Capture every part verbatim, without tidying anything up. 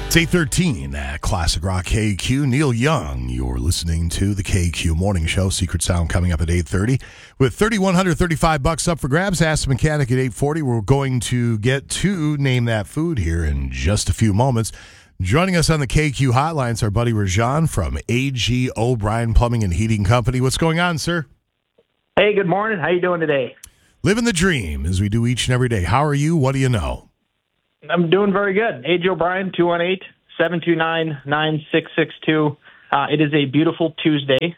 It's eight thirteen at Classic Rock K Q. Neil Young, you're listening to the K Q Morning Show. Secret Sound coming up at eight thirty. With three thousand one hundred thirty-five bucks up for grabs, Ask the Mechanic at eight forty. We're going to get to Name That Food here in just a few moments. Joining us on the K Q hotline is our buddy Rajan from A G O'Brien Plumbing and Heating Company. What's going on, sir? Hey, good morning. How you doing today? Living the dream, as we do each and every day. How are you? What do you know? I'm doing very good. A G O'Brien, two one eight, seven two nine, nine six six two. Uh, it is a beautiful Tuesday,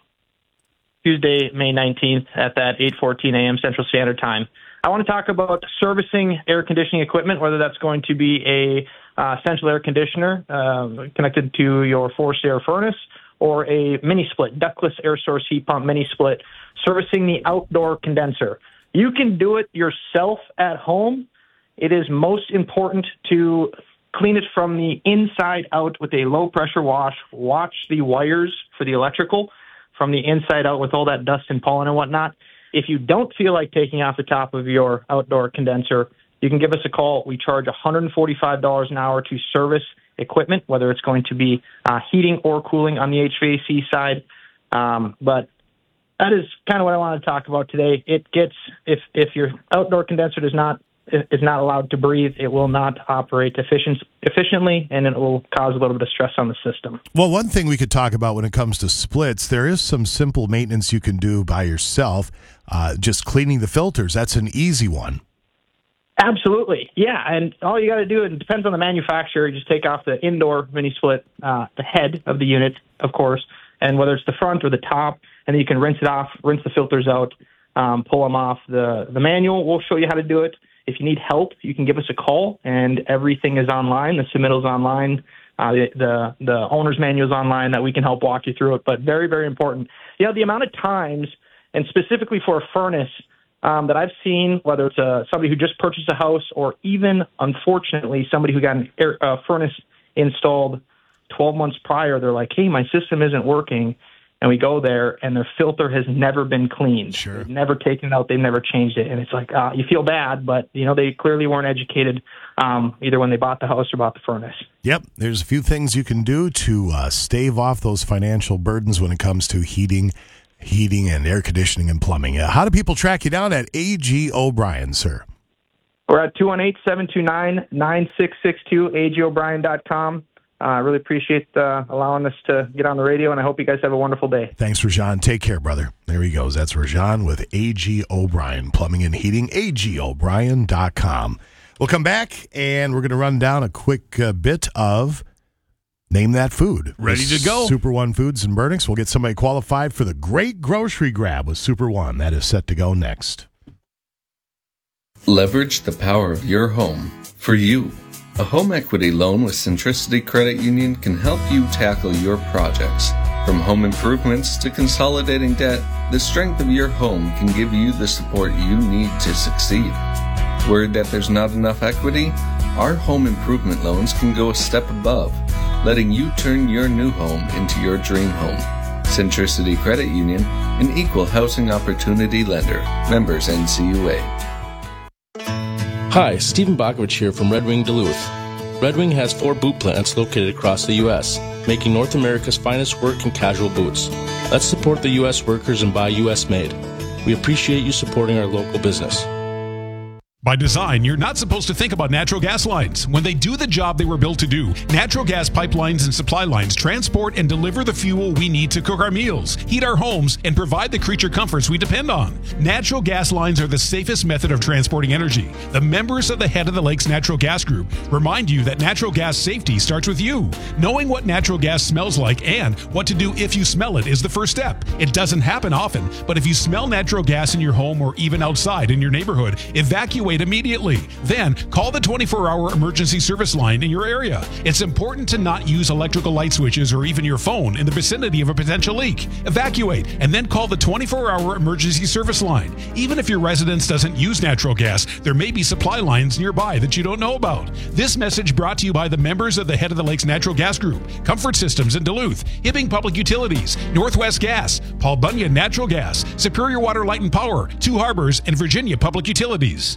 Tuesday, May nineteenth at that eight fourteen a.m. Central Standard Time. I want to talk about servicing air conditioning equipment, whether that's going to be a uh, central air conditioner uh, connected to your forced air furnace or a mini split, ductless air source heat pump mini split, servicing the outdoor condenser. You can do it yourself at home. It is most important to clean it from the inside out with a low-pressure wash. Watch the wires for the electrical from the inside out with all that dust and pollen and whatnot. If you don't feel like taking off the top of your outdoor condenser, you can give us a call. We charge one hundred forty-five dollars an hour to service equipment, whether it's going to be uh, heating or cooling on the H V A C side. Um, but that is kind of what I want to talk about today. It gets, if, if your outdoor condenser does not is not allowed to breathe, it will not operate efficient, efficiently, and it will cause a little bit of stress on the system. Well, one thing we could talk about when it comes to splits, there is some simple maintenance you can do by yourself. Uh, just cleaning the filters, that's an easy one. Absolutely, yeah, and all you got to do, it depends on the manufacturer, you just take off the indoor mini split, uh, the head of the unit, of course, and whether it's the front or the top, and then you can rinse it off, rinse the filters out, um, pull them off. The, the manual, we'll show you how to do it. If you need help, you can give us a call, and everything is online. The submittal's online. Uh, the, the the owner's manual is online that we can help walk you through it. But very, very important. You know, the amount of times, and specifically for a furnace, um, that I've seen, whether it's a, somebody who just purchased a house or even, unfortunately, somebody who got a air, uh, furnace installed twelve months prior, they're like, hey, my system isn't working. And we go there, and their filter has never been cleaned. Sure. They've never taken it out. They've never changed it. And it's like, uh, you feel bad, but, you know, they clearly weren't educated um, either when they bought the house or bought the furnace. Yep. There's a few things you can do to uh, stave off those financial burdens when it comes to heating, heating and air conditioning and plumbing. Uh, how do people track you down at A G O'Brien, sir? We're at two one eight, seven two nine, nine six six two, A G O'Brien dot com. I uh, really appreciate uh, allowing us to get on the radio, and I hope you guys have a wonderful day. Thanks, Rajan. Take care, brother. There he goes. That's Rajan with A G O'Brien Plumbing and Heating, A G O'Brien dot com. We'll come back, and we're going to run down a quick uh, bit of Name That Food. Ready to go. Super One Foods and Burnix. We'll get somebody qualified for the Great Grocery Grab with Super One. That is set to go next. Leverage the power of your home for you. A home equity loan with Centricity Credit Union can help you tackle your projects. From home improvements to consolidating debt, the strength of your home can give you the support you need to succeed. Worried that there's not enough equity? Our home improvement loans can go a step above, letting you turn your new home into your dream home. Centricity Credit Union, an equal housing opportunity lender. Members N C U A. Hi, Stephen Bakovich here from Red Wing Duluth. Red Wing has four boot plants located across the U S, making North America's finest work and casual boots. Let's support the U S workers and buy U S made. We appreciate you supporting our local business. By design, you're not supposed to think about natural gas lines. When they do the job they were built to do, natural gas pipelines and supply lines transport and deliver the fuel we need to cook our meals, heat our homes, and provide the creature comforts we depend on. Natural gas lines are the safest method of transporting energy. The members of the Head of the Lakes Natural Gas Group remind you that natural gas safety starts with you. Knowing what natural gas smells like and what to do if you smell it is the first step. It doesn't happen often, but if you smell natural gas in your home or even outside in your neighborhood, evacuate immediately. Then call the twenty-four hour emergency service line in your area. It's important to not use electrical light switches or even your phone in the vicinity of a potential leak. Evacuate and then call the twenty-four hour emergency service line. Even if your residence doesn't use natural gas, there may be supply lines nearby that you don't know about. This message brought to you by the members of the Head of the Lakes Natural Gas Group, Comfort Systems in Duluth, Hibbing Public Utilities, Northwest Gas, Paul Bunyan Natural Gas, Superior Water, Light and Power, Two Harbors, and Virginia Public Utilities.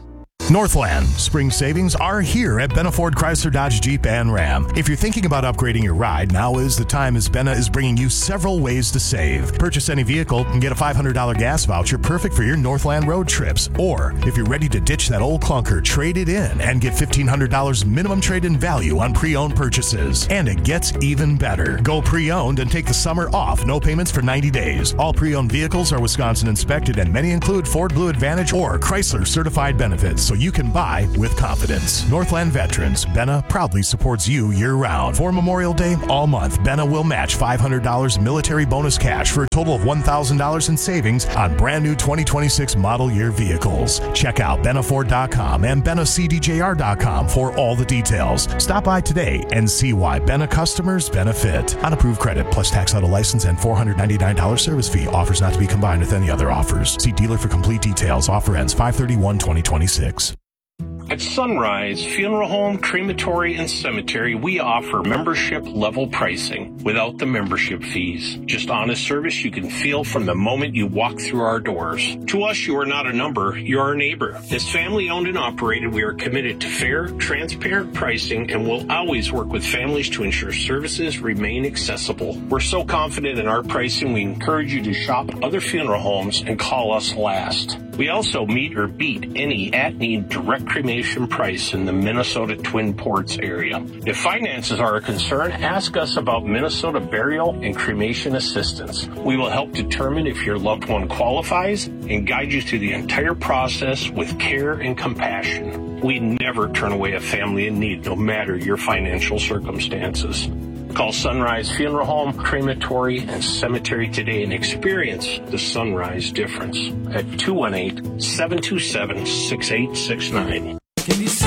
Northland spring savings are here at Benna Ford Chrysler Dodge Jeep and Ram. If you're thinking about upgrading your ride, now is the time, as Benna is bringing you several ways to save. Purchase any vehicle and get a five hundred dollars gas voucher perfect for your Northland road trips. Or if you're ready to ditch that old clunker, trade it in and get fifteen hundred dollars minimum trade-in value on pre-owned purchases. And it gets even better. Go pre-owned and take the summer off. No payments for ninety days. All pre-owned vehicles are Wisconsin inspected, and many include Ford Blue Advantage or Chrysler certified benefits, so you can buy with confidence. Northland Veterans, Benna proudly supports you year-round. For Memorial Day, all month, Benna will match five hundred dollars military bonus cash for a total of one thousand dollars in savings on brand new twenty twenty-six model year vehicles. Check out benna ford dot com and benna c d j r dot com for all the details. Stop by today and see why Benna customers benefit. On approved credit plus tax auto license and four hundred ninety-nine dollars service fee. Offers not to be combined with any other offers. See dealer for complete details. Offer ends five thirty-one twenty twenty-six. At Sunrise Funeral Home, Crematory, and Cemetery, we offer membership-level pricing without the membership fees. Just honest service you can feel from the moment you walk through our doors. To us, you are not a number, you are a neighbor. As family-owned and operated, we are committed to fair, transparent pricing and will always work with families to ensure services remain accessible. We're so confident in our pricing, we encourage you to shop other funeral homes and call us last. We also meet or beat any at-need direct cremation price in the Minnesota Twin Ports area. If finances are a concern, ask us about Minnesota burial and cremation assistance. We will help determine if your loved one qualifies and guide you through the entire process with care and compassion. We never turn away a family in need, no matter your financial circumstances. Call Sunrise Funeral Home, Crematory, and Cemetery today and experience the Sunrise difference at two one eight, seven two seven, six eight six nine. Can you see